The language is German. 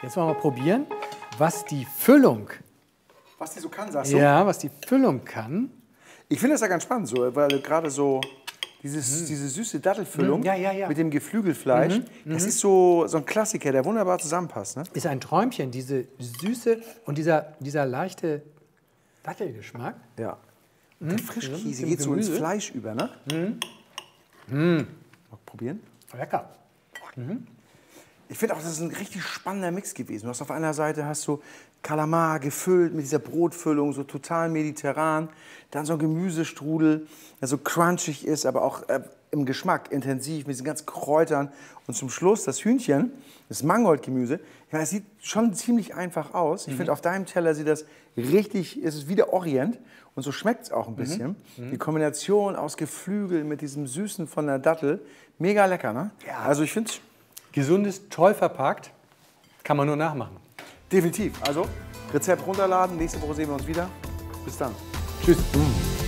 Jetzt wollen wir mal probieren, was die Füllung. Was die so kann, sagst du? Ja, was die Füllung kann. Ich finde das ja ganz spannend, so, weil gerade so diese süße Dattelfüllung Ja. mit dem Geflügelfleisch, das ist so ein Klassiker, der wunderbar zusammenpasst. Ne? Ist ein Träumchen, diese Süße und dieser leichte Dattelgeschmack. Ja. Und der Frischkäse geht so ins Fleisch über, ne? Mal probieren. Lecker. Ich finde auch, das ist ein richtig spannender Mix gewesen. Du hast auf einer Seite hast du Kalamar gefüllt mit dieser Brotfüllung, so total mediterran. Dann so ein Gemüsestrudel, der so crunchig ist, aber auch im Geschmack intensiv mit diesen ganzen Kräutern. Und zum Schluss das Hühnchen, das Mangoldgemüse. Ich meine, es sieht schon ziemlich einfach aus. Ich finde, auf deinem Teller sieht das richtig, ist es wie der Orient. Und so schmeckt es auch ein bisschen. Die Kombination aus Geflügel mit diesem Süßen von der Dattel, mega lecker, ne? Ja. Also ich finde es Gesundes, toll verpackt. Kann man nur nachmachen. definitiv. Also Rezept runterladen. Nächste Woche sehen wir uns wieder. Bis dann. Tschüss.